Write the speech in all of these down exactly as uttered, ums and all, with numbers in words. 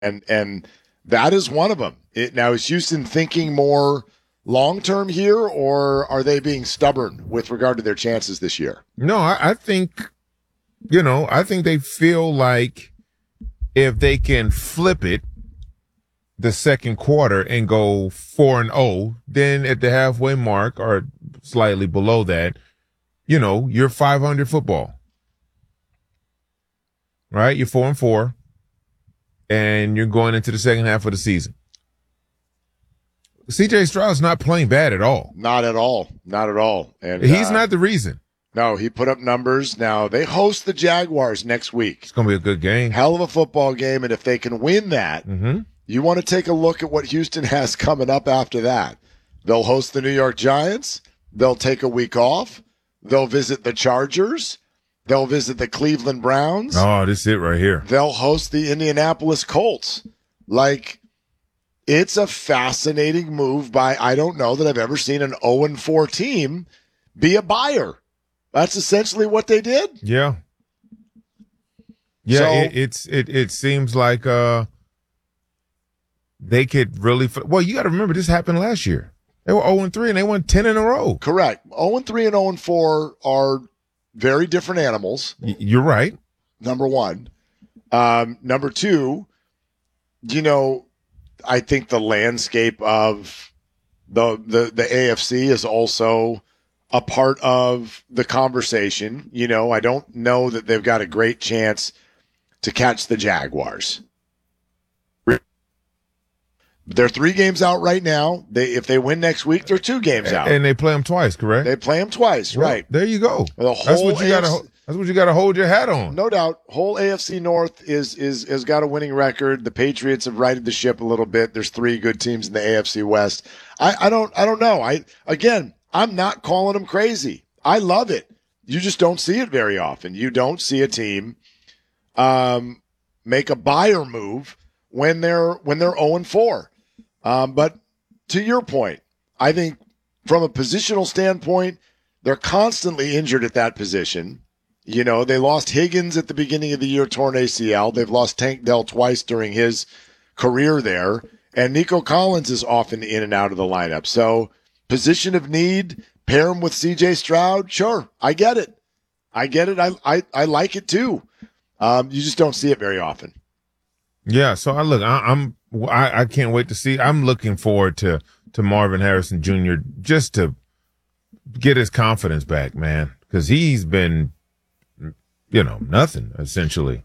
And and that is one of them. It, now, is Houston thinking more long-term here, or are they being stubborn with regard to their chances this year? No, I, I think, you know, I think they feel like if they can flip it the second quarter and go four and oh, then at the halfway mark or slightly below that, you know, you're five hundred football. Right? You're four and four, and you're going into the second half of the season. C J Stroud's not playing bad at all. Not at all. Not at all. And he's uh, not the reason. No, he put up numbers. Now, they host the Jaguars next week. It's going to be a good game. Hell of a football game, and if they can win that, mm-hmm. you want to take a look at what Houston has coming up after that. They'll host the New York Giants. They'll take a week off. They'll visit the Chargers. They'll visit the Cleveland Browns. Oh, this is it right here. They'll host the Indianapolis Colts. Like, it's a fascinating move by, I don't know that I've ever seen an oh and four team be a buyer. That's essentially what they did. Yeah. Yeah, so, it, it's it it seems like uh they could really – well, you got to remember this happened last year. They were oh and three and they won ten in a row. Correct. oh and three and oh and four are very different animals. Y- you're right. Number one. Um, number two, you know, I think the landscape of the, the, the A F C is also a part of the conversation. You know, I don't know that they've got a great chance to catch the Jaguars. They're three games out right now. They, if they win next week, they're two games out. And they play them twice, correct? They play them twice, well, right? There you go. The whole that's what you got to. That's what you got to hold your hat on. No doubt. Whole A F C North is is has got a winning record. The Patriots have righted the ship a little bit. There's three good teams in the A F C West. I, I don't I don't know. I again, I'm not calling them crazy. I love it. You just don't see it very often. You don't see a team um, make a buyer move when they're when they're oh and four. Um, but to your point, I think from a positional standpoint, they're constantly injured at that position. You know, they lost Higgins at the beginning of the year, torn A C L. They've lost Tank Dell twice during his career there. And Nico Collins is often in and out of the lineup. So position of need, pair him with C J Stroud. Sure, I get it. I get it. I I, I like it too. Um, you just don't see it very often. Yeah, so I look, I, I'm, I, I can't wait to see. I'm looking forward to, to Marvin Harrison Junior just to get his confidence back, man, because he's been, you know, nothing essentially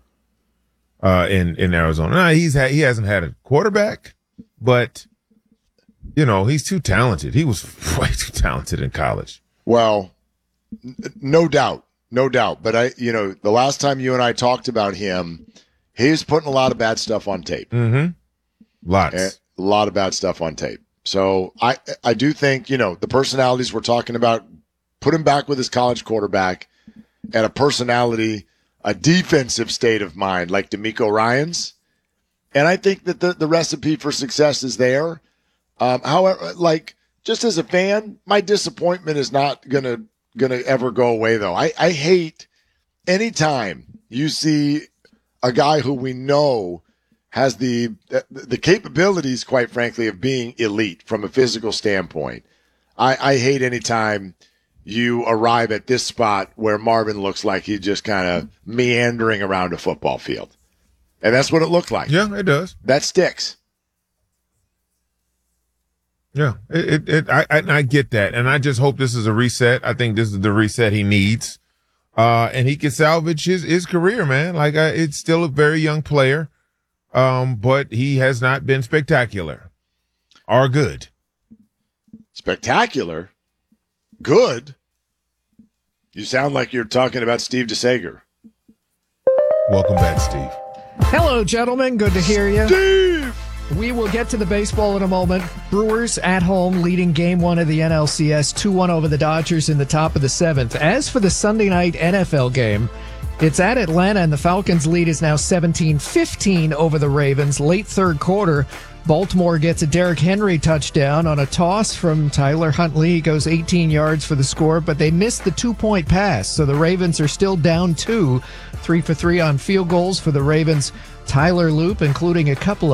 uh, in in Arizona. Now, he's had, he hasn't had a quarterback, but you know he's too talented. He was way too talented in college. Well, n- no doubt, no doubt. But I, you know, the last time you and I talked about him, he was putting a lot of bad stuff on tape. Mm-hmm. Lots, a lot of bad stuff on tape. So I, I do think, you know, the personalities we're talking about, put him back with his college quarterback and a personality, a defensive state of mind like DeMeco Ryans. And I think that the, the recipe for success is there. Um, however, like just as a fan, my disappointment is not going to, going to ever go away though. I, I hate anytime you see a guy who we know has the the capabilities, quite frankly, of being elite from a physical standpoint. I, I hate any time you arrive at this spot where Marvin looks like he's just kind of meandering around a football field. And that's what it looked like. Yeah, it does. That sticks. Yeah, it, it, it I, I, I get that. And I just hope this is a reset. I think this is the reset he needs. Uh, and he can salvage his, his career, man. Like, I, it's still a very young player. Um, but he has not been spectacular or good. Spectacular? Good? You sound like you're talking about Steve DeSager. Welcome back, Steve. Hello, gentlemen. Good to hear you. Steve! We will get to the baseball in a moment. Brewers at home leading game one of the N L C S two one over the Dodgers in the top of the seventh. As for the Sunday night N F L game, it's at Atlanta, and the Falcons' lead is now seventeen fifteen over the Ravens. Late third quarter, Baltimore gets a Derrick Henry touchdown on a toss from Tyler Huntley. He goes eighteen yards for the score, but they missed the two-point pass, so the Ravens are still down two. Three for three on field goals for the Ravens. Tyler Loop, including a couple of